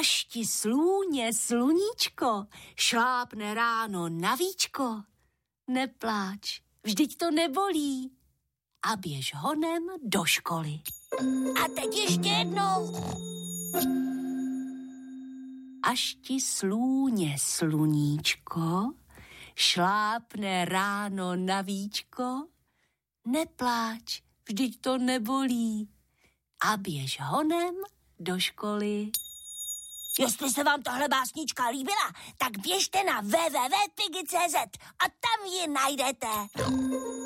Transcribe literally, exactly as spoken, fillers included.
Až ti slůně sluníčko šlápne ráno na víčko, nepláč, vždyť to nebolí a běž honem do školy. A teď ještě jednou. Až ti slůně sluníčko šlápne ráno na víčko, nepláč, vždyť to nebolí a běž honem do školy. Jestli se vám tahle básnička líbila, tak běžte na w w w tečka pigi tečka c z a tam ji najdete.